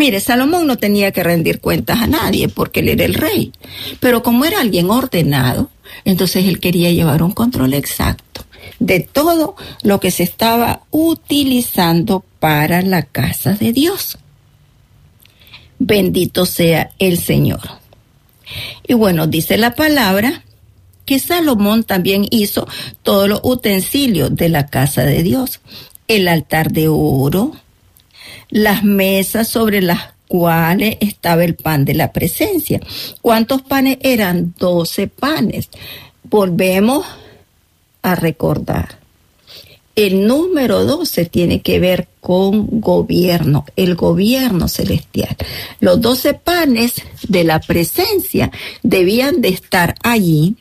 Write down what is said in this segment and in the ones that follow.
Mire, Salomón no tenía que rendir cuentas a nadie porque él era el rey, pero como era alguien ordenado, entonces él quería llevar un control exacto de todo lo que se estaba utilizando para la casa de Dios. Bendito sea el Señor. Y bueno, dice la palabra que Salomón también hizo todos los utensilios de la casa de Dios. El altar de oro, las mesas sobre las cuales estaba el pan de la presencia. ¿Cuántos panes eran? 12 panes. Volvemos a recordar. El número 12 tiene que ver con gobierno, el gobierno celestial. Los 12 panes de la presencia debían de estar allí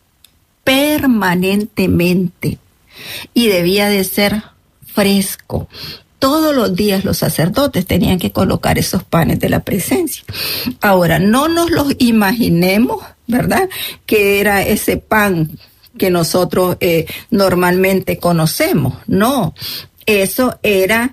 permanentemente y debía de ser fresco. Todos los días los sacerdotes tenían que colocar esos panes de la presencia. Ahora, no nos los imaginemos, ¿verdad?, que era ese pan que nosotros normalmente conocemos. No, eso era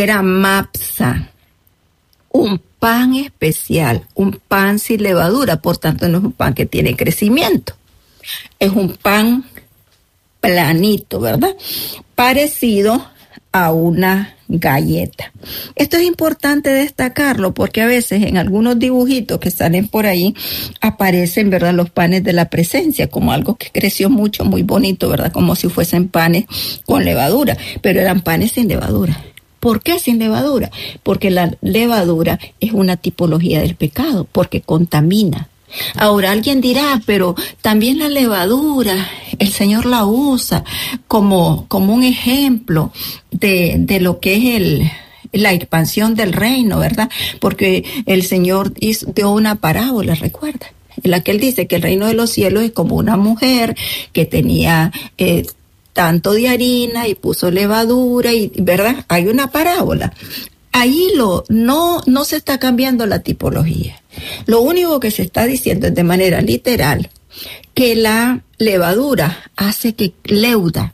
mapsa, un pan especial, un pan sin levadura, por tanto no es un pan que tiene crecimiento. Es un pan planito, ¿verdad?, parecido a una galleta. Esto es importante destacarlo porque a veces en algunos dibujitos que salen por ahí aparecen, ¿verdad?, los panes de la presencia como algo que creció mucho, muy bonito, ¿verdad?, como si fuesen panes con levadura, pero eran panes sin levadura. ¿Por qué sin levadura? Porque la levadura es una tipología del pecado, porque contamina. Ahora alguien dirá, pero también la levadura, el Señor la usa como un ejemplo de lo que es la expansión del reino, ¿verdad? Porque el Señor dio una parábola, ¿recuerda?, en la que Él dice que el reino de los cielos es como una mujer que tenía tanto de harina y puso levadura, y ¿verdad? Hay una parábola. Ahí no se está cambiando la tipología. Lo único que se está diciendo es de manera literal que la levadura hace que leuda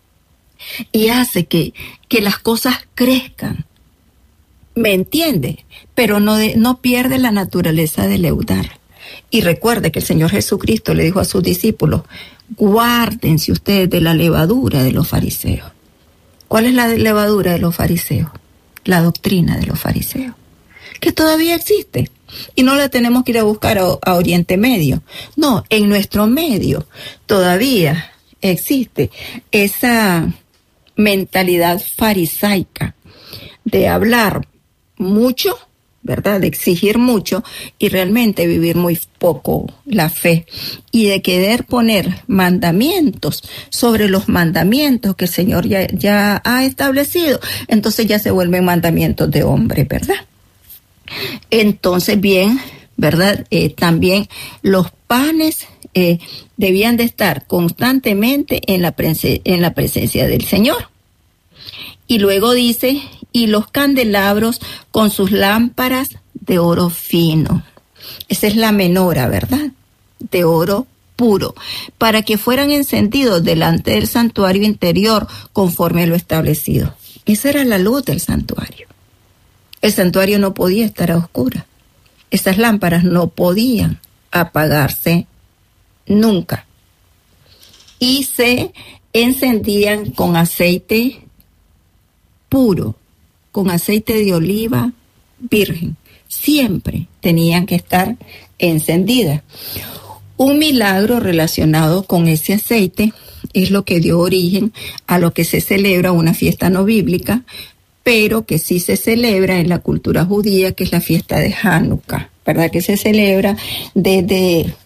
y hace que las cosas crezcan. ¿Me entiende? Pero no pierde la naturaleza de leudar. Y recuerde que el Señor Jesucristo le dijo a sus discípulos: guárdense ustedes de la levadura de los fariseos. ¿Cuál es la levadura de los fariseos? La doctrina de los fariseos, que todavía existe, y no la tenemos que ir a buscar a Oriente Medio. No, en nuestro medio todavía existe esa mentalidad farisaica de hablar mucho, ¿verdad?, de exigir mucho y realmente vivir muy poco la fe, y de querer poner mandamientos sobre los mandamientos que el Señor ya ha establecido. Entonces ya se vuelven mandamientos de hombre, ¿verdad? Entonces, bien, ¿verdad? También los panes debían de estar constantemente en la presencia del Señor. Y luego dice: y los candelabros con sus lámparas de oro fino. Esa es la menora, ¿verdad?, de oro puro, para que fueran encendidos delante del santuario interior conforme a lo establecido. Esa era la luz del santuario. El santuario no podía estar a oscuras. Esas lámparas no podían apagarse nunca. Y se encendían con aceite puro, con aceite de oliva virgen. Siempre tenían que estar encendidas. Un milagro relacionado con ese aceite es lo que dio origen a lo que se celebra una fiesta no bíblica, pero que sí se celebra en la cultura judía, que es la fiesta de Hanukkah, ¿verdad?, que se celebra desde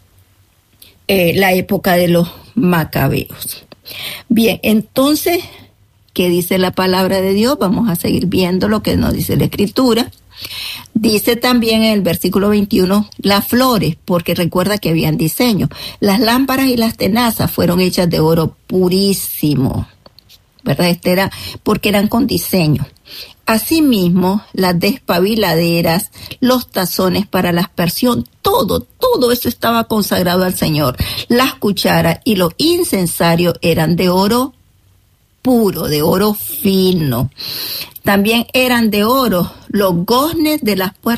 la época de los macabeos. Bien, entonces, ¿qué dice la palabra de Dios? Vamos a seguir viendo lo que nos dice la Escritura. Dice también en el versículo 21, las flores, porque recuerda que habían diseño. Las lámparas y las tenazas fueron hechas de oro purísimo, ¿verdad? Era porque eran con diseño. Asimismo, las despabiladeras, los tazones para la aspersión, todo eso estaba consagrado al Señor. Las cucharas y los incensarios eran de oro puro, de oro fino. También eran de oro los goznes de las puertas